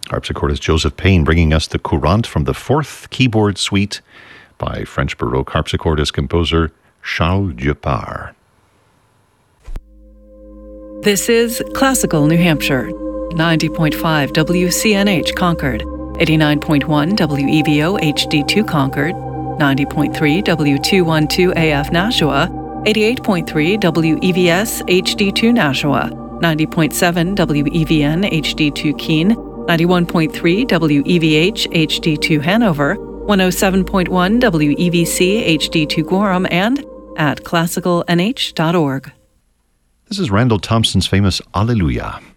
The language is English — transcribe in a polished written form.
Harpsichordist Joseph Payne bringing us the Courante from the 4th Keyboard Suite by French Baroque harpsichordist composer Charles Dieupart. This is Classical New Hampshire, 90.5 WCNH Concord, 89.1 WEVO HD2 Concord, 90.3 W212 AF Nashua, 88.3 WEVS HD2 Nashua, 90.7 WEVN HD2 Keene, 91.3 WEVH HD2 Hanover, 107.1 WEVC HD2 Gorham, and at classicalnh.org. This is Randall Thompson's famous Alleluia.